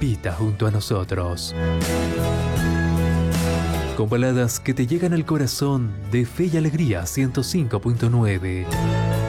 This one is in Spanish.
repita junto a nosotros. Con baladas que te llegan al corazón de Fe y Alegría 105.9.